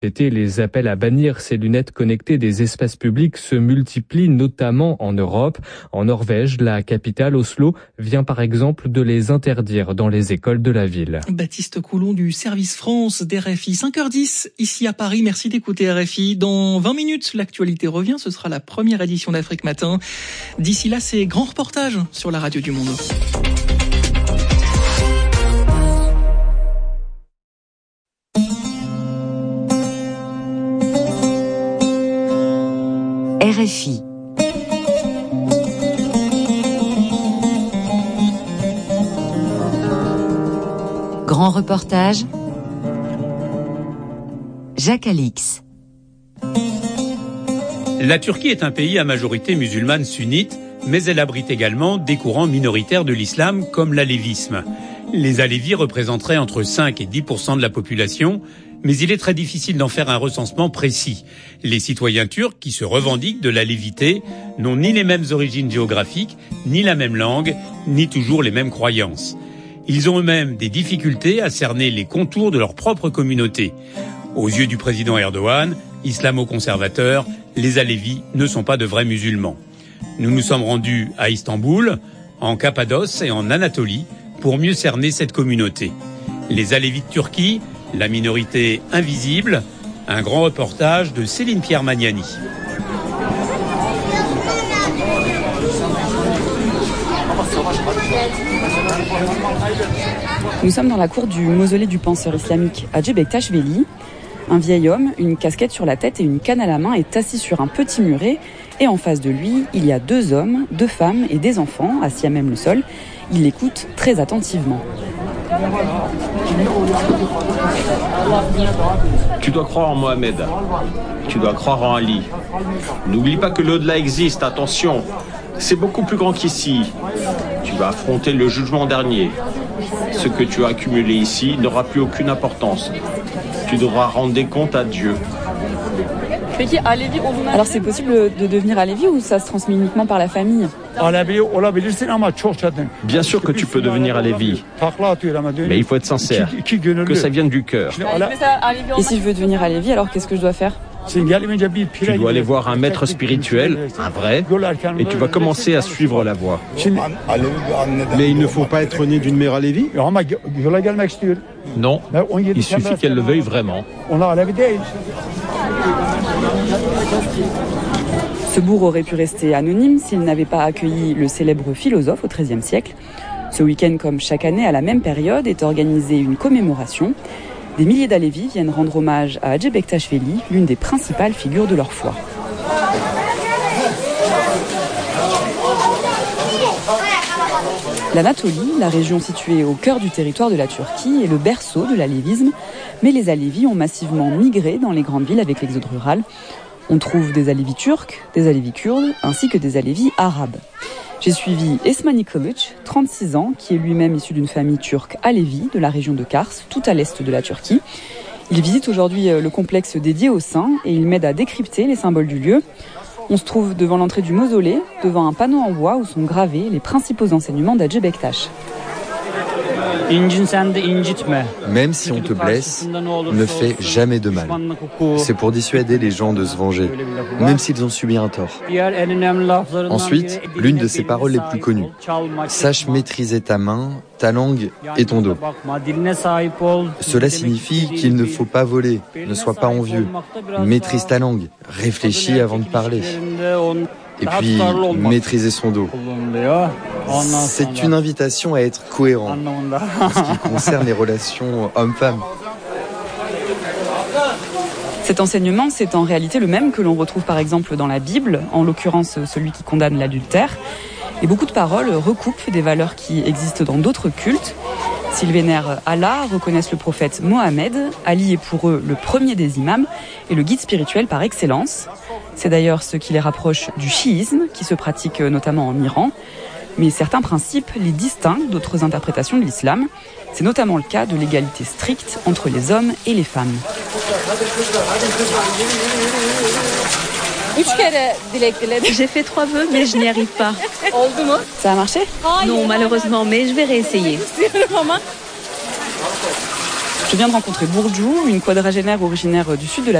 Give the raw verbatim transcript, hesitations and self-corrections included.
Les appels à bannir ces lunettes connectées des espaces publics se multiplient, notamment en Europe. En Norvège, la capitale Oslo vient par exemple de les interdire dans les écoles de la ville. Baptiste Coulon du service France d'R F I. cinq heures dix, ici à Paris. Merci d'écouter R F I. Dans vingt minutes, l'actualité revient. Ce sera la première édition d'Afrique Matin. D'ici là, c'est grand reportage sur la radio du Monde. R F I. Grand reportage. Jacques Alix. La Turquie est un pays à majorité musulmane sunnite, mais elle abrite également des courants minoritaires de l'islam comme l'alévisme. Les alévis représenteraient entre cinq et dix pour cent de la population, mais il est très difficile d'en faire un recensement précis. Les citoyens turcs qui se revendiquent de l'alévité n'ont ni les mêmes origines géographiques, ni la même langue, ni toujours les mêmes croyances. Ils ont eux-mêmes des difficultés à cerner les contours de leur propre communauté. Aux yeux du président Erdogan, islamo-conservateur, les alévis ne sont pas de vrais musulmans. Nous nous sommes rendus à Istanbul, en Cappadoce et en Anatolie pour mieux cerner cette communauté. Les alévis de Turquie, la minorité invisible, un grand reportage de Céline Pierre Magnani. Nous sommes dans la cour du mausolée du penseur islamique Hacı Bektaş-Veli. Un vieil homme, une casquette sur la tête et une canne à la main est assis sur un petit muret. Et en face de lui, il y a deux hommes, deux femmes et des enfants assis à même le sol. Il l'écoute très attentivement. Tu dois croire en Mohamed. Tu dois croire en Ali. N'oublie pas que l'au-delà existe, attention. C'est beaucoup plus grand qu'ici. Tu vas affronter le jugement dernier. Ce que tu as accumulé ici n'aura plus aucune importance. Tu devras rendre des comptes à Dieu. Alors c'est possible de devenir alévi ou ça se transmet uniquement par la famille ? Bien sûr que tu peux devenir alévi, mais il faut être sincère, que ça vienne du cœur. Et si je veux devenir alévi, alors qu'est-ce que je dois faire ? Tu dois aller voir un maître spirituel, un vrai, et tu vas commencer à suivre la voie. Mais il ne faut pas être né d'une mère alévi ? Non, il suffit qu'elle le veuille vraiment. Ce bourg aurait pu rester anonyme s'il n'avait pas accueilli le célèbre philosophe au treizième siècle. Ce week-end, comme chaque année à la même période, est organisée une commémoration. Des milliers d'Alévis viennent rendre hommage à Hacı Bektaş-Veli, l'une des principales figures de leur foi. L'Anatolie, la région située au cœur du territoire de la Turquie, est le berceau de l'alévisme, mais les Alévis ont massivement migré dans les grandes villes avec l'exode rural. On trouve des Alévis turcs, des Alévis kurdes, ainsi que des Alévis arabes. J'ai suivi Esmani Kılıç, trente-six ans, qui est lui-même issu d'une famille turque alévi de la région de Kars, tout à l'est de la Turquie. Il visite aujourd'hui le complexe dédié aux saints et il m'aide à décrypter les symboles du lieu. On se trouve devant l'entrée du mausolée, devant un panneau en bois où sont gravés les principaux enseignements d'Hacı Bektaş. Même si on te blesse, ne fais jamais de mal. C'est pour dissuader les gens de se venger, même s'ils ont subi un tort. Ensuite, l'une de ses paroles les plus connues. Sache maîtriser ta main, ta langue et ton dos. Cela signifie qu'il ne faut pas voler, ne sois pas envieux. Maîtrise ta langue, réfléchis avant de parler. Et puis, maîtriser son dos. C'est une invitation à être cohérent en ce qui concerne les relations hommes-femmes. Cet enseignement, c'est en réalité le même que l'on retrouve par exemple dans la Bible, en l'occurrence celui qui condamne l'adultère. Et beaucoup de paroles recoupent des valeurs qui existent dans d'autres cultes. S'ils vénèrent Allah, reconnaissent le prophète Mohammed, Ali est pour eux le premier des imams et le guide spirituel par excellence. C'est d'ailleurs ce qui les rapproche du chiisme, qui se pratique notamment en Iran. Mais certains principes les distinguent d'autres interprétations de l'islam. C'est notamment le cas de l'égalité stricte entre les hommes et les femmes. J'ai fait trois vœux, mais je n'y arrive pas. Ça a marché ? Non, malheureusement, mais je vais réessayer. Je viens de rencontrer Burcu, une quadragénaire originaire du sud de la